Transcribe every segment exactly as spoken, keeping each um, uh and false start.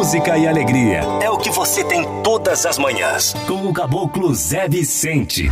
música e alegria. É o que você tem todas as manhãs. Com o Caboclo Zé Vicente.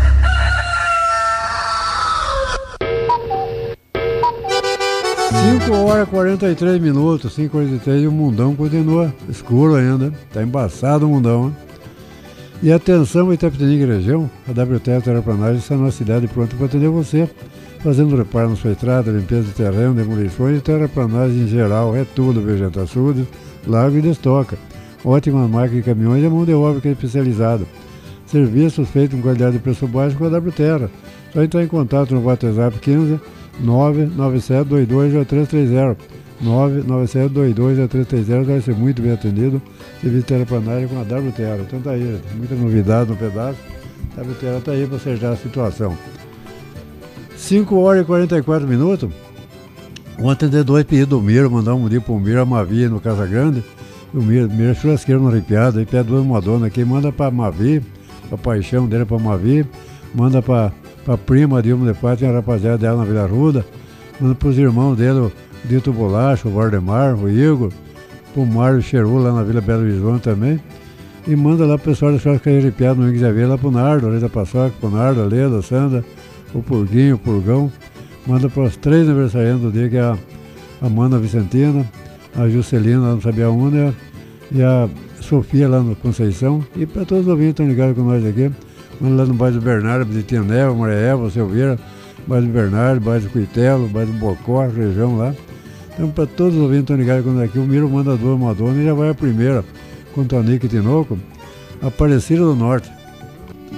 cinco horas e quarenta e três minutos, cinco e quarenta e três, e o mundão continua escuro ainda. Tá embaçado o mundão, né? E atenção, Itapetininga região, a W T Terraplanagem está na cidade pronta para atender você, fazendo reparo na sua estrada, limpeza de terreno, demolições e terraplanagem em geral. É tudo, vegeta açude, larga e destoca. Ótima máquina de caminhões e a mão de obra que é especializada. Serviços feitos com qualidade de preço baixo com a W Terra. Só entrar em contato no WhatsApp quinze nove nove sete dois dois zero três três zero. nove nove sete dois dois zero três três zero, vai ser muito bem atendido. Serviço de terraplanagem com a W Terra. Então tá aí, muita novidade no pedaço. A W Terra tá aí para acertar a situação. cinco horas e quarenta e quatro minutos. Ontem de dois pedidos do Miro, mandar um dia pro Miro, a Mavi no Casa Grande. O Miro, Miro é churrasqueiro no Arrepiado, aí pede duas Madonna aqui, manda pra Mavi, a paixão dele pra Mavi, manda pra, pra prima Dilma de Pátria, a rapaziada dela na Vila Arruda, manda pros irmãos dele, o Dito Bolacho, o Valdemar, o Igor, pro Mário Cheru lá na Vila Belo Horizonte também, e manda lá pro pessoal da churrascaria Arrepiado no Xavier, lá pro Nardo, ali da Paçoca, pro Nardo, a Leda, a Sandra, o Purguinho, o Purgão, manda para os três aniversariantes do dia, que é a Amanda Vicentina, a Juscelina lá no Sabiaúna e a Sofia lá no Conceição, e para todos os ouvintes que estão ligados com nós aqui, manda lá no bairro do Bernardo, de Tianeva, Maria Eva, Silveira, bairro do Bernardo, bairro do Cuitelo, bairro do Bocó, região lá. Então para todos os ouvintes que estão ligados com nós aqui, o Miro manda duas Madonna e já vai a primeira, com Tonico e Tinoco, Aparecida do Norte.